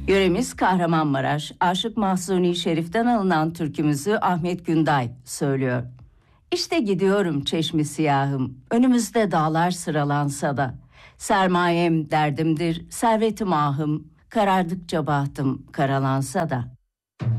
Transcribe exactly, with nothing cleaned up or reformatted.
Yöremiz Kahramanmaraş. Aşık Mahzuni Şerif'ten alınan türkümüzü Ahmet Günday söylüyor. İşte gidiyorum çeşmi siyahım, önümüzde dağlar sıralansa da. Sermayem derdimdir, servetim ahım, karardıkça bahtım karalansa da.